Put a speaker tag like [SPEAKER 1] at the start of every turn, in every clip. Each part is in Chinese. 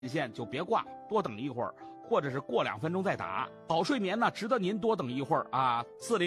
[SPEAKER 1] 线就别挂，多等一会儿，或者是过2分钟再打。好睡眠呢，值得您多等一会儿啊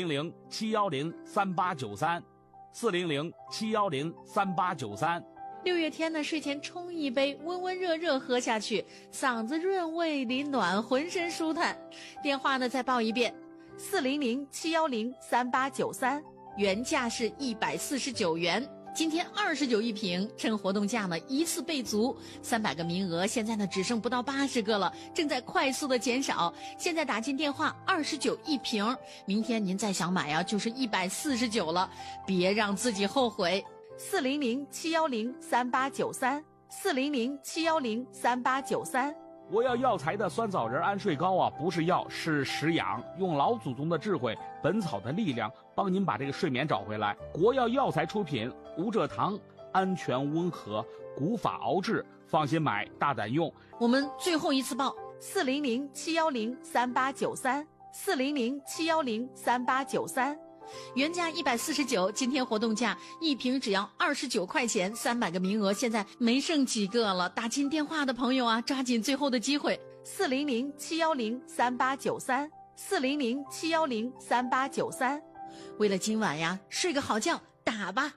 [SPEAKER 1] ！400-710-3893，400-710-3893。
[SPEAKER 2] 6月天呢，睡前冲一杯，温温热热喝下去，嗓子润胃里暖，浑身舒坦。电话呢再报一遍，400-710-3893，原价是149元。今天29一瓶，趁活动价呢一次备足，300个名额，现在呢只剩不到80个了，正在快速的减少。现在打进电话29一瓶，明天您再想买啊，就是149了，别让自己后悔。400-710-3893，400-710-3893。
[SPEAKER 1] 我要药材的酸枣仁安睡膏啊，不是药，是食养，用老祖宗的智慧，本草的力量，帮您把这个睡眠找回来。国药药材出品，无蔗糖，安全温和，古法熬制，放心买，大胆用。
[SPEAKER 2] 我们最后一次报400-710-3893，400-710-3893。原价149，今天活动价一瓶只要29块钱，300个名额，现在没剩几个了。打进电话的朋友啊，抓紧最后的机会。400-710-3893，400-710-3893。为了今晚呀，睡个好觉，打吧。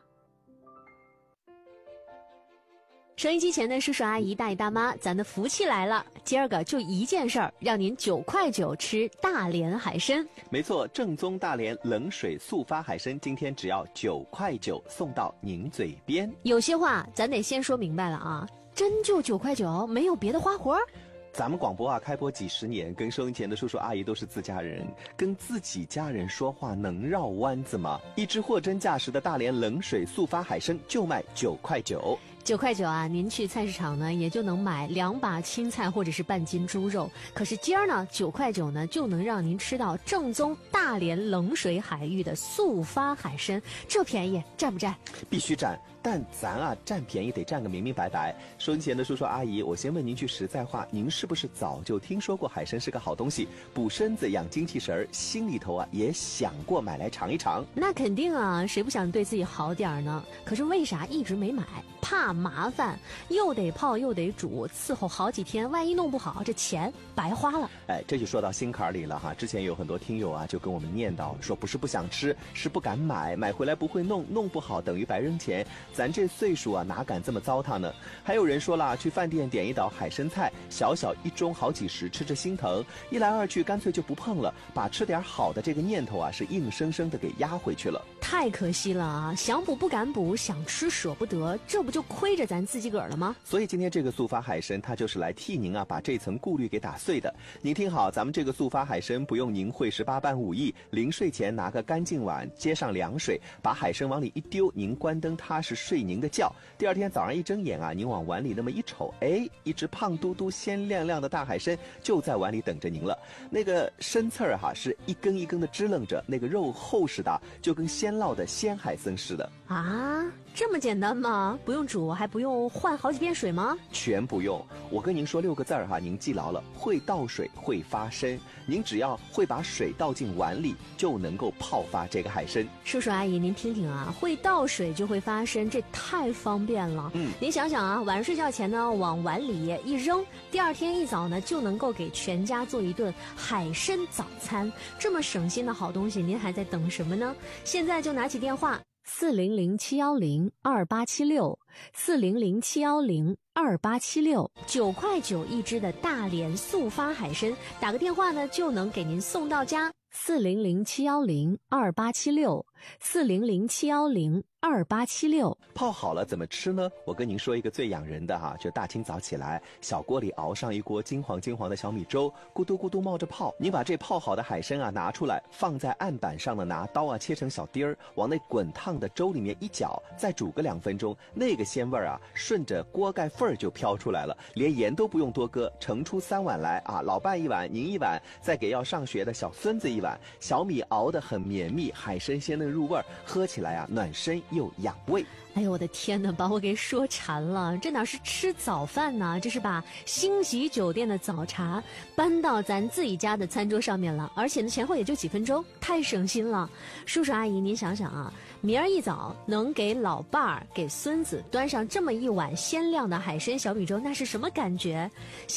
[SPEAKER 3] 收音机前的叔叔阿姨大爷大妈，咱的福气来了！今儿个就一件事儿，让您9块9吃大连海参。
[SPEAKER 4] 没错，正宗大连冷水速发海参，今天只要9块9送到您嘴边。
[SPEAKER 3] 有些话咱得先说明白了啊，真就9块9，没有别的花活。
[SPEAKER 4] 咱们广播啊，开播几十年，跟收音前的叔叔阿姨都是自家人，跟自己家人说话能绕弯子吗？一只货真价实的大连冷水速发海参就卖9块9。
[SPEAKER 3] 9块9啊，您去菜市场呢，也就能买2把青菜或者是半斤猪肉。可是今儿呢，9块9呢，就能让您吃到正宗大连冷水海域的速发海参，这便宜占不占？
[SPEAKER 4] 必须占，但咱啊占便宜得占个明明白白。收音前的叔叔阿姨，我先问您句实在话，您是不是早就听说过海参是个好东西，补身子养精气神，心里头啊也想过买来尝一尝？
[SPEAKER 3] 那肯定啊，谁不想对自己好点呢？可是为啥一直没买？怕麻烦，又得泡又得煮，伺候好几天，万一弄不好，这钱白花了。
[SPEAKER 4] 哎，这就说到心坎里了哈。之前有很多听友啊，就跟我们念叨说，不是不想吃，是不敢买，买回来不会弄，弄不好等于白扔钱。咱这岁数啊，哪敢这么糟蹋呢？还有人说了，去饭店点一道海参菜，小小一盅好几十，吃着心疼，一来二去干脆就不碰了，把吃点好的这个念头啊，是硬生生的给压回去了。
[SPEAKER 3] 太可惜了啊！想补不敢补，想吃舍不得，这不就亏着咱自己个儿了吗？
[SPEAKER 4] 所以今天这个速发海参，它就是来替您啊把这层顾虑给打碎的。您听好，咱们这个速发海参不用您会18般武艺，临睡前拿个干净碗，接上凉水，把海参往里一丢，您关灯踏实睡您的觉。第二天早上一睁眼啊，您往碗里那么一瞅，哎，一只胖嘟嘟、鲜亮亮的大海参就在碗里等着您了。那个参刺儿哈是一根一根的支棱着，那个肉厚实的，就跟鲜烙的鲜海参似的。
[SPEAKER 3] 啊，这么简单吗？不用煮，还不用换好几遍水吗？
[SPEAKER 4] 全不用。我跟您说6个字儿哈，您记牢了：会倒水，会发参。您只要会把水倒进碗里，就能够泡发这个海参。
[SPEAKER 3] 叔叔阿姨，您听听啊，会倒水就会发参，这太方便了。您想想啊，晚上睡觉前呢，往碗里一扔，第二天一早呢，就能够给全家做一顿海参早餐。这么省心的好东西，您还在等什么呢？现在就拿起电话，400-710-2876，400-710-2876，9块9一只的大连速发海参，打个电话呢就能给您送到家。400-710-2876，400-710-2876。
[SPEAKER 4] 泡好了怎么吃呢？我跟您说一个最养人的哈，就大清早起来，小锅里熬上一锅金黄金黄的小米粥，咕嘟咕嘟冒着泡。你把这泡好的海参啊拿出来，放在案板上呢，拿刀啊切成小丁儿，往那滚烫的粥里面一搅，再煮个2分钟，那个鲜味啊顺着锅盖缝儿就飘出来了，连盐都不用多搁，盛出3碗来啊，老伴1碗，您1碗，再给要上学的小孙子1碗。小米熬得很绵密，海参鲜嫩入味，喝起来啊暖身又又养胃。
[SPEAKER 3] 哎呦我的天哪，把我给说馋了！这哪是吃早饭呢？这是把星级酒店的早茶搬到咱自己家的餐桌上面了，而且呢前后也就几分钟，太省心了。叔叔阿姨，您想想啊，明儿一早能给老伴儿、给孙子端上这么一碗鲜亮的海参小米粥，那是什么感觉？